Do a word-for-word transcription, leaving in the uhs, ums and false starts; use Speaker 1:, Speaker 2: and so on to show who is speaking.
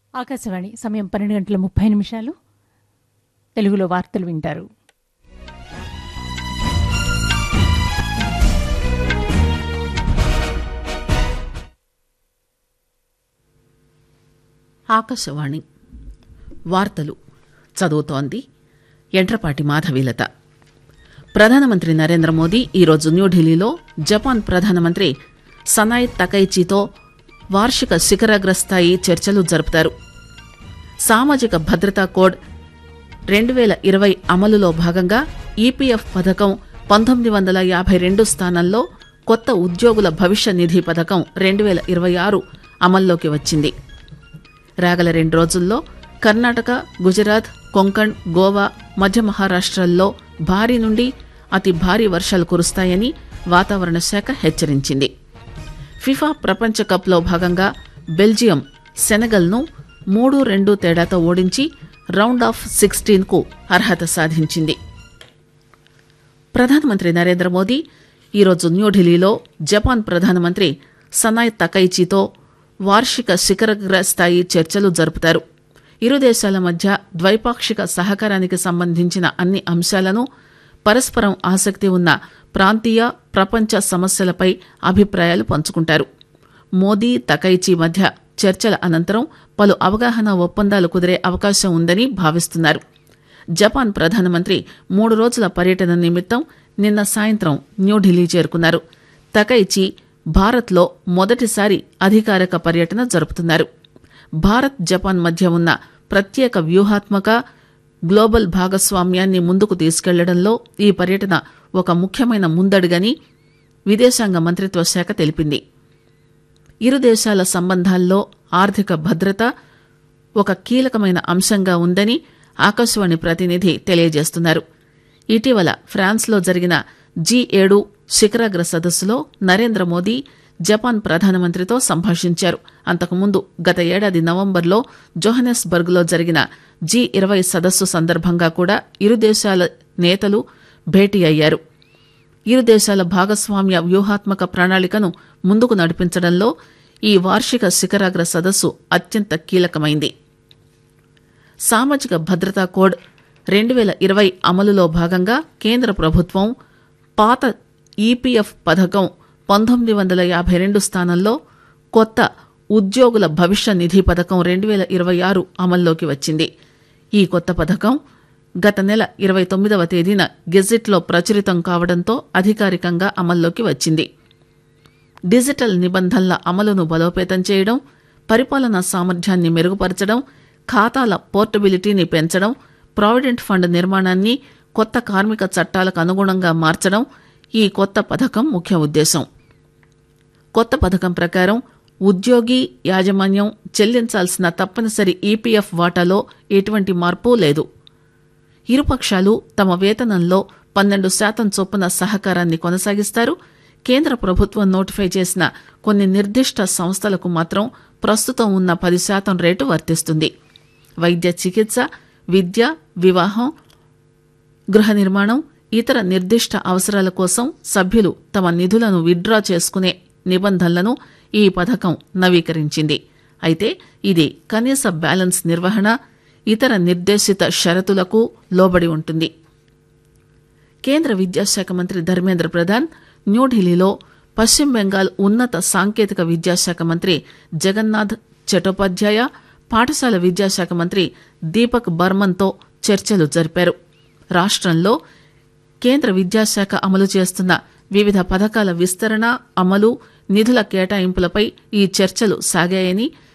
Speaker 1: ఆకాశవాణి సమయం పన్నెండు గంటల ముప్పై నిమిషాలు. తెలుగులో వార్తలు వింటారు.
Speaker 2: ఆకాశవాణి వార్తలు చదువుతోంది ఎంట్రపాటి మాధవీలత. ప్రధానమంత్రి నరేంద్ర మోదీ ఈరోజు న్యూఢిల్లీలో జపాన్ ప్రధానమంత్రి సనాయ్ తకైచితో వార్షిక శిఖరాగ్ర స్థాయి చర్చలు జరుపుతారు. సామాజిక భద్రతా కోడ్ రెండు వేల ఇరవై అమలులో భాగంగా ఈపీఎఫ్ పథకం పంతొమ్మిది వందల యాభై రెండు స్థానంలో కొత్త ఉద్యోగుల భవిష్య నిధి పథకం రెండు వేల ఇరవై ఆరు అమల్లోకి వచ్చింది. రాగల రెండు రోజుల్లో కర్ణాటక, గుజరాత్, కొంకణ్, గోవా, మధ్య మహారాష్ట్రల్లో భారీ నుండి అతి భారీ వర్షాలు కురుస్తాయని వాతావరణ శాఖ హెచ్చరించింది. ఫిఫా ప్రపంచ కప్లో భాగంగా బెల్జియం సెనెగల్ను మూడు రెండు తేడాతో ఓడించి రౌండ్ ఆఫ్ సిక్స్టీన్ కు అర్హత సాధించింది. ప్రధానమంత్రి నరేంద్ర మోదీ ఈరోజు న్యూఢిల్లీలో జపాన్ ప్రధానమంత్రి సనాయ్ తకైచితో వార్షిక శిఖరాగ్ర స్థాయి చర్చలు జరుపుతారు. ఇరు దేశాల మధ్య ద్వైపాక్షిక సహకారానికి సంబంధించిన అన్ని అంశాలను, పరస్పరం ఆసక్తి ఉన్న ప్రాంతీయ, ప్రపంచ సమస్యలపై అభిప్రాయాలు పంచుకుంటారు. మోదీ తకైచి మధ్య చర్చల అనంతరం పలు అవగాహన ఒప్పందాలు కుదిరే అవకాశం ఉందని భావిస్తున్నారు. జపాన్ ప్రధానమంత్రి మూడు రోజుల పర్యటన నిమిత్తం నిన్న సాయంత్రం న్యూఢిల్లీ చేరుకున్నారు. తకైచి భారత్లో మొదటిసారి అధికారిక పర్యటన జరుపుతున్నారు. భారత్ జపాన్ మధ్య ఉన్న ప్రత్యేక వ్యూహాత్మక, గ్లోబల్ భాగస్వామ్యాన్ని ముందుకు తీసుకెళ్లడంలో ఈ పర్యటన ఒక ముఖ్యమైన ముందడుగని విదేశాంగ మంత్రిత్వ శాఖ తెలిపింది. ఇరు దేశాల సంబంధాల్లో ఆర్థిక భద్రత ఒక కీలకమైన అంశంగా ఉందని ఆకాశవాణి ప్రతినిధి తెలియజేస్తున్నారు. ఇటీవల ఫ్రాన్స్లో జరిగిన జీ ఏడు శిఖరాగ్ర సదస్సులో నరేంద్ర మోదీ జపాన్ ప్రధానమంత్రితో సంభాషించారు. అంతకుముందు గత ఏడాది నవంబర్లో జోహెనెస్బర్గ్లో జరిగిన జీ ఇరవై సదస్సు సందర్భంగా కూడా ఇరు దేశాల నేతలు భేటీ అయ్యారు. ఇరు దేశాల భాగస్వామ్య వ్యూహాత్మక ప్రణాళికను ముందుకు నడిపించడంలో ఈ వార్షిక శిఖరాగ్ర సదస్సు అత్యంత కీలకమైంది. సామాజిక భద్రతా కోడ్ రెండు వేల ఇరవై అమలులో భాగంగా కేంద్ర ప్రభుత్వం పాత ఈపీఎఫ్ పథకం పంతొమ్మిది వందల యాభై రెండు స్థానంలో కొత్త ఉద్యోగుల భవిష్య నిధి పథకం రెండు వేల ఇరవై ఆరు అమల్లోకి వచ్చింది. ఈ కొత్త పథకం గత నెల ఇరవై తొమ్మిదవ తేదీన గెజిట్లో ప్రచురితం కావడంతో అధికారికంగా అమల్లోకి వచ్చింది. డిజిటల్ నిబంధనల అమలును బలోపేతం చేయడం, పరిపాలనా సామర్థ్యాన్ని మెరుగుపరచడం, ఖాతాల పోర్టబిలిటీని పెంచడం, ప్రావిడెంట్ ఫండ్ నిర్మాణాన్ని కొత్త కార్మిక చట్టాలకు అనుగుణంగా మార్చడం ఈ కొత్త పథకం ముఖ్య ఉద్దేశం. కొత్త పథకం ప్రకారం ఉద్యోగి యాజమాన్యం చెల్లించాల్సిన తప్పనిసరి ఈపీఎఫ్ వాటాలో ఎటువంటి మార్పు లేదు. ఇరుపక్షాలు తమ వేతనంలో పన్నెండు శాతం చొప్పున సహకారాన్ని కొనసాగిస్తారు. కేంద్ర ప్రభుత్వం నోటిఫై చేసిన కొన్ని నిర్దిష్ట సంస్థలకు మాత్రం ప్రస్తుతం ఉన్న పది శాతం రేటు వర్తిస్తుంది. వైద్య చికిత్స, విద్య, వివాహం, గృహ నిర్మాణం, ఇతర నిర్దిష్ట అవసరాల కోసం సభ్యులు తమ నిధులను విత్డ్రా చేసుకునే నిబంధనలను ఈ పథకం నవీకరించింది. అయితే ఇది కనీస బ్యాలెన్స్ నిర్వహణ, ఇతర నిర్దేశిత షరతులకు లోబడి ఉంటుంది. కేంద్ర విద్యాశాఖ మంత్రి ధర్మేంద్ర ప్రధాన్ న్యూఢిల్లీలో పశ్చిమ బెంగాల్ ఉన్నత సాంకేతిక విద్యాశాఖ మంత్రి జగన్నాథ్ చటోపాధ్యాయ, పాఠశాల విద్యాశాఖ మంత్రి దీపక్ బర్మన్తో చర్చలు జరిపారు. రాష్ట్రంలో కేంద్ర విద్యాశాఖ అమలు చేస్తున్న వివిధ పథకాల విస్తరణ, అమలు, నిధుల కేటాయింపులపై ఈ చర్చలు సాగాయని